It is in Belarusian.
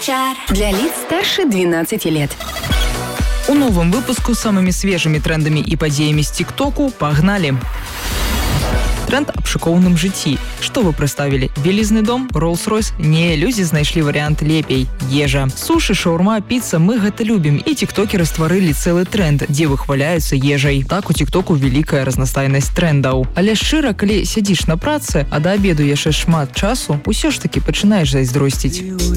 Для лиц старше 12 лет. У новом выпуску с самыми свежими трендами и падзеямі з ТикТоку погнали! Тренд аб шыкоўным жыцці. Што вы прадставілі? Вялізны дом? Rolls-Royce? Не, людзі знайшлі варыянт лепей. Ежа. Сушы, шаурма, піца, мы гэта любім. І тиктокеры стварылі цэлы тренд, дзе выхваляюцца ежай. Так у тиктоку вялікая разнастайнасць трендаў. Але шчыра, калі сядзіш на працы, а да абеду яшчэ шмат часу, усё ж такі пачынаеш зайздросціць.